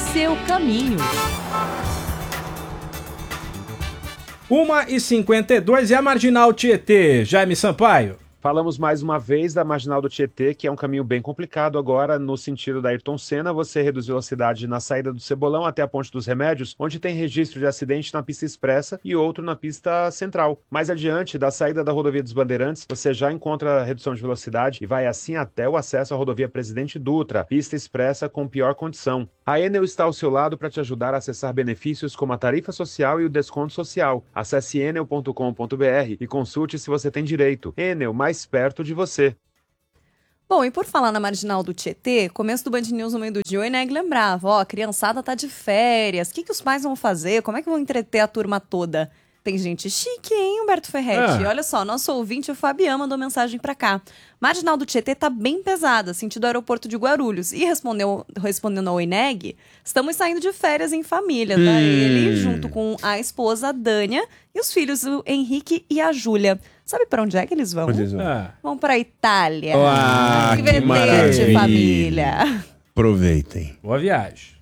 seu caminho. 1h52 e a Marginal Tietê. Jaime Sampaio. Falamos mais uma vez da Marginal do Tietê, que é um caminho bem complicado agora no sentido da Ayrton Senna. Você reduz velocidade na saída do Cebolão até a Ponte dos Remédios, onde tem registro de acidente na pista expressa e outro na pista central. Mais adiante, da saída da rodovia dos Bandeirantes, você já encontra redução de velocidade e vai assim até o acesso à rodovia Presidente Dutra, pista expressa com pior condição. A Enel está ao seu lado para te ajudar a acessar benefícios como a tarifa social e o desconto social. Acesse enel.com.br e consulte se você tem direito. Enel, mais perto de você. Bom, e por falar na Marginal do Tietê, começo do Band News no meio do dia, o Eneg lembrava, a criançada tá de férias, o que os pais vão fazer? Como é que vão entreter a turma toda? Tem gente chique, hein, Humberto Ferretti? Olha só, nosso ouvinte, o Fabiano, mandou mensagem pra cá. Marginal do Tietê tá bem pesada, sentido aeroporto de Guarulhos. E respondendo ao Eneg, estamos saindo de férias em família, tá? Ele, junto com a esposa, a Dânia, e os filhos, o Henrique e a Júlia. Sabe pra onde é que eles vão? Vão pra Itália. Que maravilha. Família. Aproveitem. Boa viagem.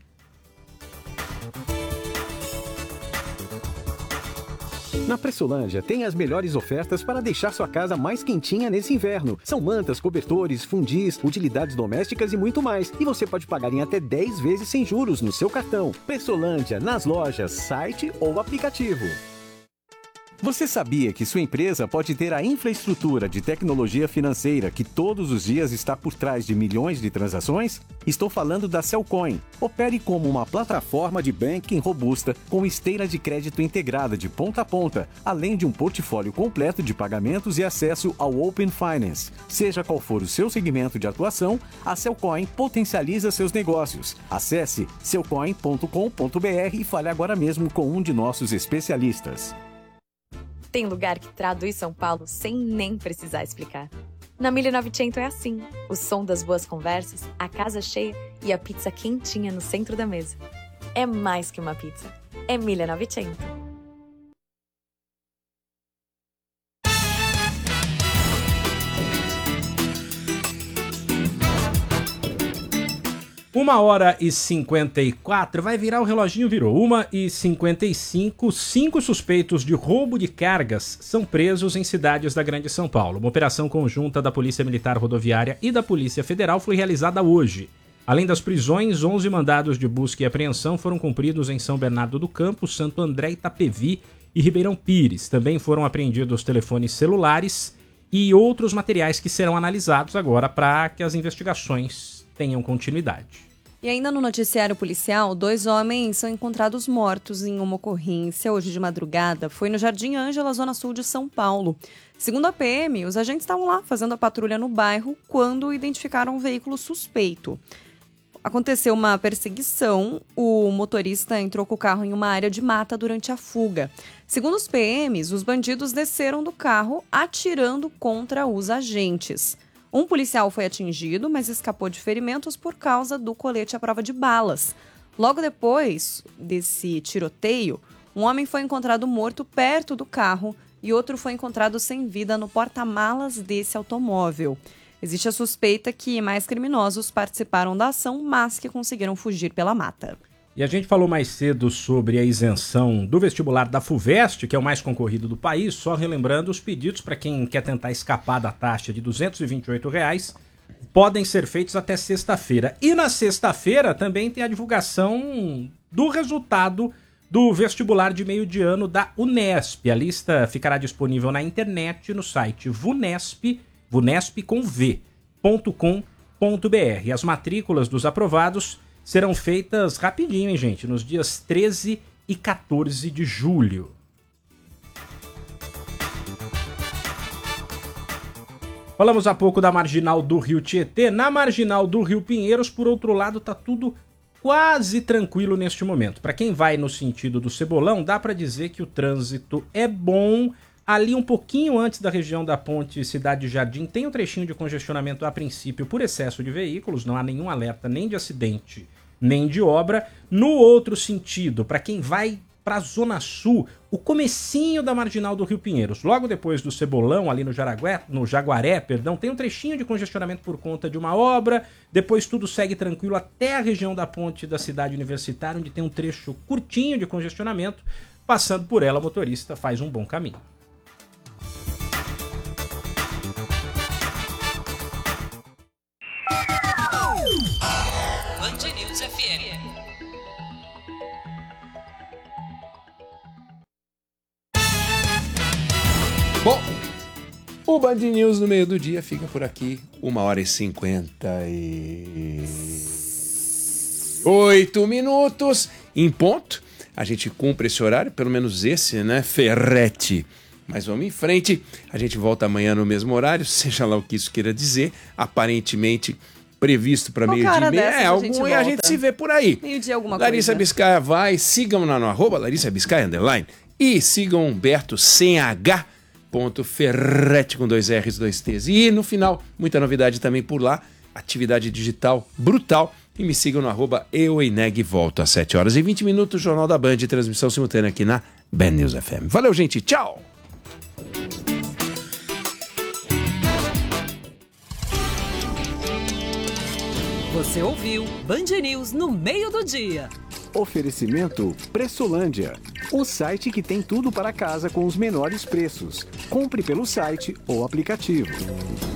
Na Pressolândia tem as melhores ofertas para deixar sua casa mais quentinha nesse inverno. São mantas, cobertores, fundis, utilidades domésticas e muito mais. E você pode pagar em até 10 vezes sem juros no seu cartão. Pressolândia, nas lojas, site ou aplicativo. Você sabia que sua empresa pode ter a infraestrutura de tecnologia financeira que todos os dias está por trás de milhões de transações? Estou falando da Cellcoin. Opere como uma plataforma de banking robusta com esteira de crédito integrada de ponta a ponta, além de um portfólio completo de pagamentos e acesso ao Open Finance. Seja qual for o seu segmento de atuação, a Cellcoin potencializa seus negócios. Acesse cellcoin.com.br e fale agora mesmo com um de nossos especialistas. Tem lugar que traduz São Paulo sem nem precisar explicar. Na 1900 é assim. O som das boas conversas, a casa cheia e a pizza quentinha no centro da mesa. É mais que uma pizza. É 1900. Uma hora e 54, vai virar o reloginho, virou. 1h55, 5 suspeitos de roubo de cargas são presos em cidades da Grande São Paulo. Uma operação conjunta da Polícia Militar Rodoviária e da Polícia Federal foi realizada hoje. Além das prisões, 11 mandados de busca e apreensão foram cumpridos em São Bernardo do Campo, Santo André, Itapevi e Ribeirão Pires. Também foram apreendidos telefones celulares e outros materiais que serão analisados agora para que as investigações tenham continuidade. E ainda no noticiário policial, 2 homens são encontrados mortos em uma ocorrência hoje de madrugada. Foi no Jardim Ângela, zona sul de São Paulo. Segundo a PM, os agentes estavam lá fazendo a patrulha no bairro quando identificaram um veículo suspeito. Aconteceu uma perseguição, o motorista entrou com o carro em uma área de mata durante a fuga. Segundo os PMs, os bandidos desceram do carro atirando contra os agentes. Um policial foi atingido, mas escapou de ferimentos por causa do colete à prova de balas. Logo depois desse tiroteio, um homem foi encontrado morto perto do carro e outro foi encontrado sem vida no porta-malas desse automóvel. Existe a suspeita que mais criminosos participaram da ação, mas que conseguiram fugir pela mata. E a gente falou mais cedo sobre a isenção do vestibular da FUVEST, que é o mais concorrido do país, só relembrando os pedidos para quem quer tentar escapar da taxa de R$ 228, podem ser feitos até sexta-feira. E na sexta-feira também tem a divulgação do resultado do vestibular de meio de ano da Unesp. A lista ficará disponível na internet no site vunesp.com.br. As matrículas dos aprovados serão feitas rapidinho, hein, gente? Nos dias 13 e 14 de julho. Falamos há pouco da Marginal do Rio Tietê. Na Marginal do Rio Pinheiros, por outro lado, tá tudo quase tranquilo neste momento. Para quem vai no sentido do Cebolão, dá para dizer que o trânsito é bom. Ali um pouquinho antes da região da Ponte Cidade Jardim, tem um trechinho de congestionamento a princípio por excesso de veículos, não há nenhum alerta nem de acidente, nem de obra. No outro sentido, para quem vai para a Zona Sul, o comecinho da Marginal do Rio Pinheiros. Logo depois do Cebolão, ali no Jaguaré, tem um trechinho de congestionamento por conta de uma obra. Depois tudo segue tranquilo até a região da ponte da cidade universitária, onde tem um trecho curtinho de congestionamento. Passando por ela, o motorista faz um bom caminho. Band News FM. Bom, o Band News no meio do dia fica por aqui, 1h58 em ponto. A gente cumpre esse horário, pelo menos esse, né, Ferretti? Mas vamos em frente, a gente volta amanhã no mesmo horário, seja lá o que isso queira dizer, aparentemente previsto para meio-dia. E a gente se vê por aí. Meio-dia alguma Larissa coisa. Biscaia vai, sigam lá no @ Larissa Biscaia _ e sigam Humberto sem H. Ferretti com 2 R's, 2 T's. E no final, muita novidade também por lá, atividade digital brutal. E me sigam no @ EuEneg. Volto às 7h20, Jornal da Band, transmissão simultânea aqui na Band News FM. Valeu, gente, tchau! Você ouviu Band News no meio do dia. Oferecimento Pressolândia, o site que tem tudo para casa com os menores preços. Compre pelo site ou aplicativo.